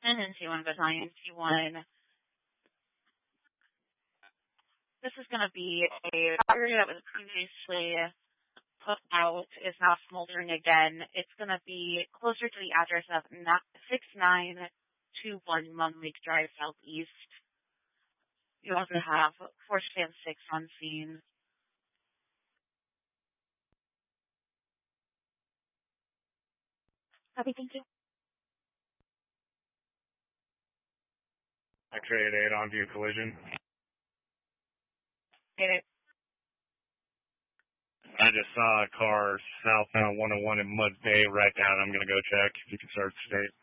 And then T1 Battalion, T1. This is going to be a fire that was previously put out, is now smoldering again. It's going to be closer to the address of 6921 Mum Lake Drive Southeast. You also have Force Fan 6 on scene. Copy, thank you. X-ray 8 on view collision. Get it. I just saw a car southbound 101 in Mud Bay right now, and I'm going to go check if you can start the state.